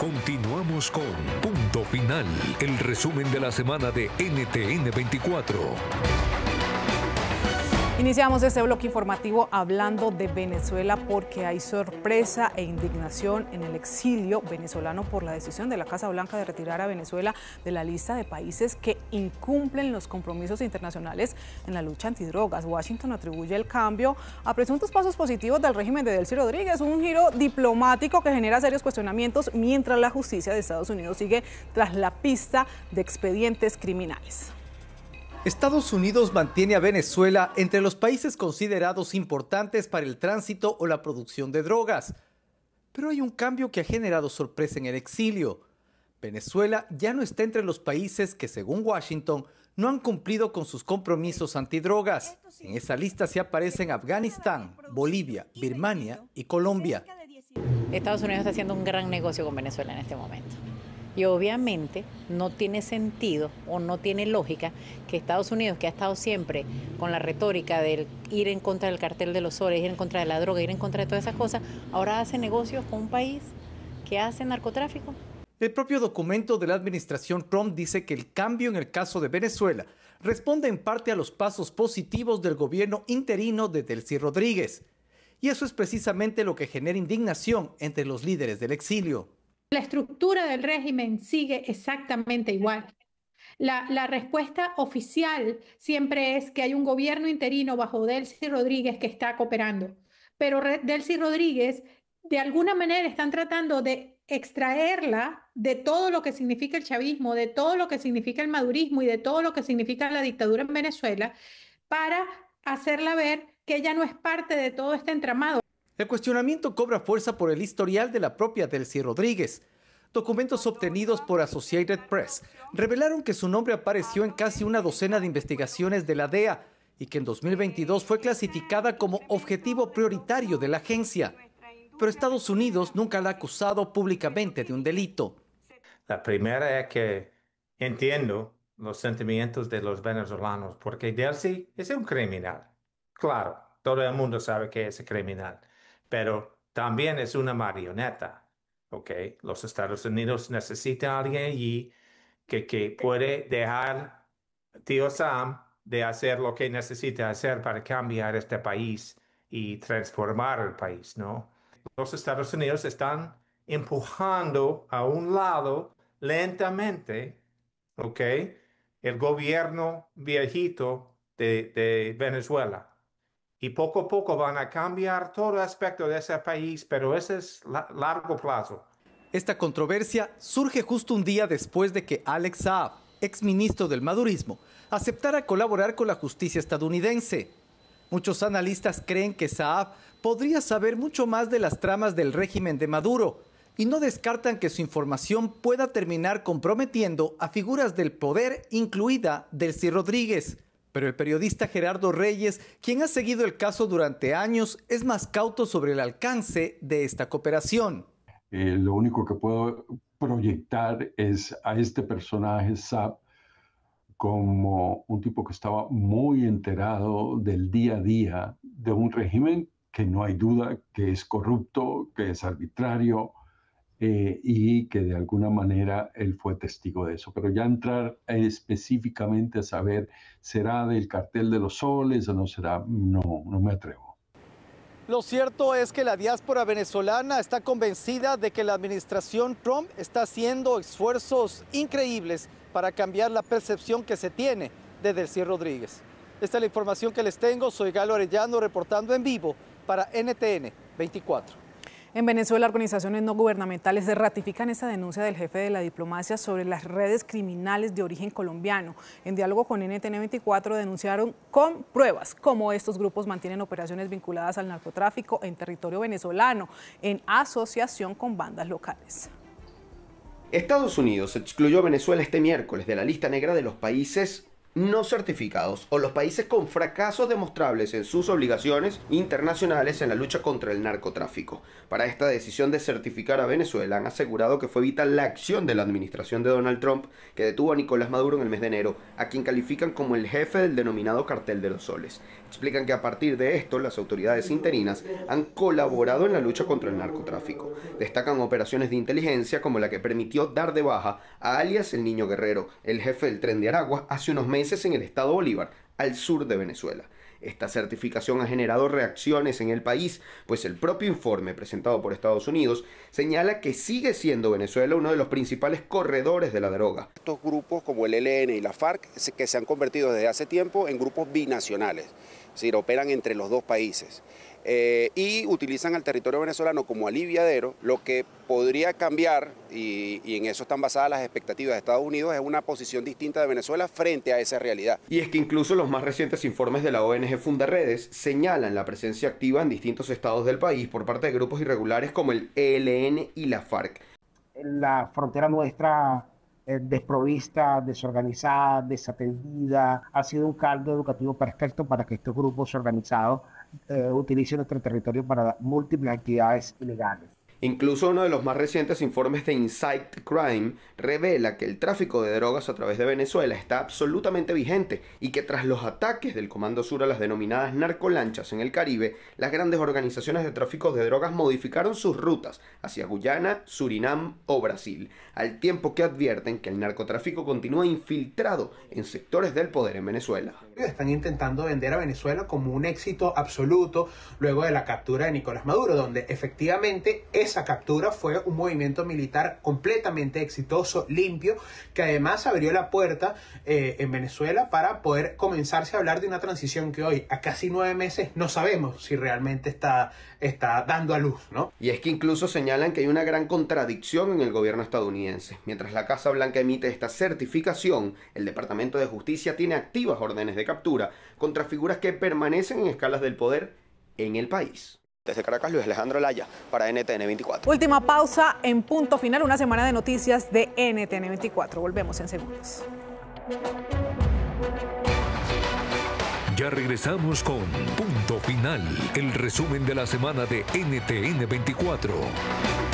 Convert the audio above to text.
Continuamos con Punto Final, el resumen de la semana de NTN 24. Iniciamos este bloque informativo hablando de Venezuela porque hay sorpresa e indignación en el exilio venezolano por la decisión de la Casa Blanca de retirar a Venezuela de la lista de países que incumplen los compromisos internacionales en la lucha antidrogas. Washington atribuye el cambio a presuntos pasos positivos del régimen de Delcy Rodríguez, un giro diplomático que genera serios cuestionamientos mientras la justicia de Estados Unidos sigue tras la pista de expedientes criminales. Estados Unidos mantiene a Venezuela entre los países considerados importantes para el tránsito o la producción de drogas. Pero hay un cambio que ha generado sorpresa en el exilio. Venezuela ya no está entre los países que, según Washington, no han cumplido con sus compromisos antidrogas. En esa lista se aparecen Afganistán, Bolivia, Birmania y Colombia. Estados Unidos está haciendo un gran negocio con Venezuela en este momento. Y obviamente no tiene sentido o no tiene lógica que Estados Unidos, que ha estado siempre con la retórica del ir en contra del cartel de los soles, ir en contra de la droga, ir en contra de todas esas cosas, ahora hace negocios con un país que hace narcotráfico. El propio documento de la administración Trump dice que el cambio en el caso de Venezuela responde en parte a los pasos positivos del gobierno interino de Delcy Rodríguez. Y eso es precisamente lo que genera indignación entre los líderes del exilio. La estructura del régimen sigue exactamente igual. La respuesta oficial siempre es que hay un gobierno interino bajo Delcy Rodríguez que está cooperando. Pero Delcy Rodríguez, de alguna manera, están tratando de extraerla de todo lo que significa el chavismo, de todo lo que significa el madurismo y de todo lo que significa la dictadura en Venezuela, para hacerla ver que ella no es parte de todo este entramado. El cuestionamiento cobra fuerza por el historial de la propia Delcy Rodríguez. Documentos obtenidos por Associated Press revelaron que su nombre apareció en casi una docena de investigaciones de la DEA y que en 2022 fue clasificada como objetivo prioritario de la agencia. Pero Estados Unidos nunca la ha acusado públicamente de un delito. La primera es que entiendo los sentimientos de los venezolanos, porque Delcy es un criminal. Claro, todo el mundo sabe que es un criminal. Pero también es una marioneta, ¿ok? Los Estados Unidos necesitan a alguien allí que puede dejar tío Sam de hacer lo que necesita hacer para cambiar este país y transformar el país, ¿no? Los Estados Unidos están empujando a un lado lentamente, ¿ok? El gobierno viejito de Venezuela. Y poco a poco van a cambiar todo aspecto de ese país, pero ese es largo plazo. Esta controversia surge justo un día después de que Alex Saab, exministro del madurismo, aceptara colaborar con la justicia estadounidense. Muchos analistas creen que Saab podría saber mucho más de las tramas del régimen de Maduro y no descartan que su información pueda terminar comprometiendo a figuras del poder, incluida Delcy Rodríguez. Pero el periodista Gerardo Reyes, quien ha seguido el caso durante años, es más cauto sobre el alcance de esta cooperación. Lo único que puedo proyectar es a este personaje, Saab, como un tipo que estaba muy enterado del día a día de un régimen que no hay duda que es corrupto, que es arbitrario, y que de alguna manera él fue testigo de eso. Pero ya entrar específicamente a saber, ¿será del cartel de los soles o no será? No me atrevo. Lo cierto es que la diáspora venezolana está convencida de que la administración Trump está haciendo esfuerzos increíbles para cambiar la percepción que se tiene de Delcy Rodríguez. Esta es la información que les tengo. Soy Galo Arellano reportando en vivo para NTN 24. En Venezuela, organizaciones no gubernamentales ratifican esta denuncia del jefe de la diplomacia sobre las redes criminales de origen colombiano. En diálogo con NTN 24 denunciaron con pruebas cómo estos grupos mantienen operaciones vinculadas al narcotráfico en territorio venezolano, en asociación con bandas locales. Estados Unidos excluyó a Venezuela este miércoles de la lista negra de los países no certificados o los países con fracasos demostrables en sus obligaciones internacionales en la lucha contra el narcotráfico. Para esta decisión de certificar a Venezuela han asegurado que fue vital la acción de la administración de Donald Trump, que detuvo a Nicolás Maduro en el mes de enero, a quien califican como el jefe del denominado cartel de los soles. Explican que a partir de esto las autoridades interinas han colaborado en la lucha contra el narcotráfico. Destacan operaciones de inteligencia como la que permitió dar de baja a alias el Niño Guerrero, el jefe del Tren de Aragua, hace unos meses en el estado Bolívar, al sur de Venezuela. Esta certificación ha generado reacciones en el país, pues el propio informe presentado por Estados Unidos señala que sigue siendo Venezuela uno de los principales corredores de la droga. Estos grupos como el ELN y la FARC, que se han convertido desde hace tiempo en grupos binacionales, es decir, operan entre los dos países. Y utilizan al territorio venezolano como aliviadero. Lo que podría cambiar, y en eso están basadas las expectativas de Estados Unidos, es una posición distinta de Venezuela frente a esa realidad. Y es que incluso los más recientes informes de la ONG Fundaredes señalan la presencia activa en distintos estados del país por parte de grupos irregulares como el ELN y la FARC. La frontera nuestra desprovista, desorganizada, desatendida, ha sido un caldo educativo perfecto para que estos grupos organizados utilicen nuestro territorio para múltiples actividades ilegales. Incluso uno de los más recientes informes de Insight Crime revela que el tráfico de drogas a través de Venezuela está absolutamente vigente y que tras los ataques del Comando Sur a las denominadas narcolanchas en el Caribe, las grandes organizaciones de tráfico de drogas modificaron sus rutas hacia Guyana, Surinam o Brasil, al tiempo que advierten que el narcotráfico continúa infiltrado en sectores del poder en Venezuela. Están intentando vender a Venezuela como un éxito absoluto luego de la captura de Nicolás Maduro, donde efectivamente esa captura fue un movimiento militar completamente exitoso, limpio, que además abrió la puerta en Venezuela para poder comenzarse a hablar de una transición que hoy, a casi 9 meses, no sabemos si realmente está dando a luz, ¿no? Y es que incluso señalan que hay una gran contradicción en el gobierno estadounidense. Mientras la Casa Blanca emite esta certificación, el Departamento de Justicia tiene activas órdenes de captura contra figuras que permanecen en escalas del poder en el país. Desde Caracas, Luis Alejandro Laya, para NTN 24. Última pausa en Punto Final, una semana de noticias de NTN 24. Volvemos en segundos. Ya regresamos con Punto Final, el resumen de la semana de NTN 24.